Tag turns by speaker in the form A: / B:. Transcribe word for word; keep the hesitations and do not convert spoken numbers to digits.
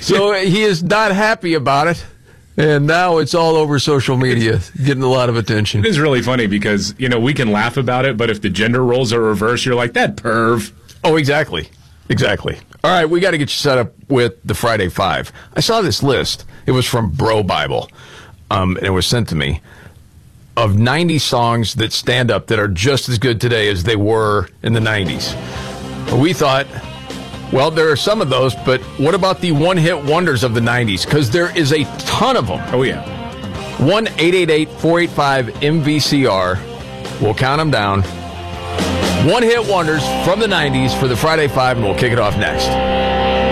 A: So he is not happy about it. And now it's all over social media, getting a lot of attention.
B: It is really funny because, you know, we can laugh about it, but if the gender roles are reversed, you're like, that perv.
A: Oh, exactly. Exactly. All right, we got to get you set up with the Friday Five. I saw this list. It was from Bro Bible, um, and it was sent to me, of ninety songs that stand up that are just as good today as they were in the nineties. We thought, well, there are some of those, but what about the one-hit wonders of the nineties? Because there is a ton of them.
B: Oh, yeah.
A: one eight eight eight, four eight five, M V C R. We'll count them down. One-hit wonders from the nineties for the Friday Five, and we'll kick it off next.